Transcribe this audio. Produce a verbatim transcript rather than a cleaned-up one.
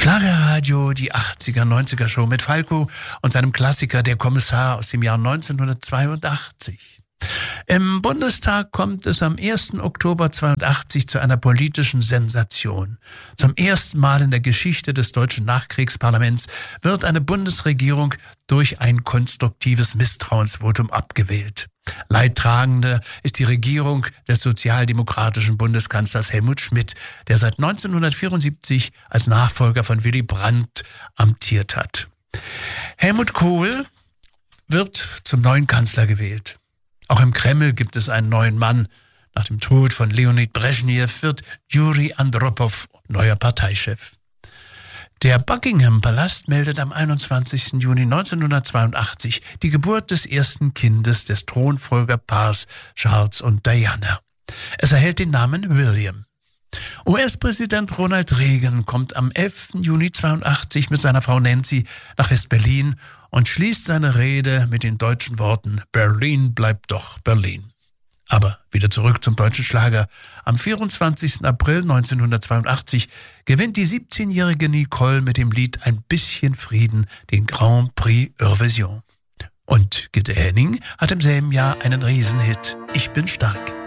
Schlagerradio, die achtziger, neunziger Show mit Falco und seinem Klassiker Der Kommissar aus dem Jahr neunzehnhundertzweiundachtzig. Im Bundestag kommt es am ersten Oktober zweiundachtzig zu einer politischen Sensation. Zum ersten Mal in der Geschichte des deutschen Nachkriegsparlaments wird eine Bundesregierung durch ein konstruktives Misstrauensvotum abgewählt. Leidtragende ist die Regierung des sozialdemokratischen Bundeskanzlers Helmut Schmidt, der seit neunzehnhundertvierundsiebzig als Nachfolger von Willy Brandt amtiert hat. Helmut Kohl wird zum neuen Kanzler gewählt. Auch im Kreml gibt es einen neuen Mann. Nach dem Tod von Leonid Brezhnev wird Juri Andropow neuer Parteichef. Der Buckingham-Palast meldet am einundzwanzigsten Juni neunzehnhundertzweiundachtzig die Geburt des ersten Kindes des Thronfolgerpaars Charles und Diana. Es erhält den Namen William. U S-Präsident Ronald Reagan kommt am elften Juni zweiundachtzig mit seiner Frau Nancy nach West-Berlin und schließt seine Rede mit den deutschen Worten „Berlin bleibt doch Berlin“. Aber wieder zurück zum deutschen Schlager. Am vierundzwanzigsten April neunzehnhundertzweiundachtzig gewinnt die siebzehnjährige Nicole mit dem Lied Ein bisschen Frieden den Grand Prix Eurovision. Und Gitte Henning hat im selben Jahr einen Riesenhit, Ich bin stark.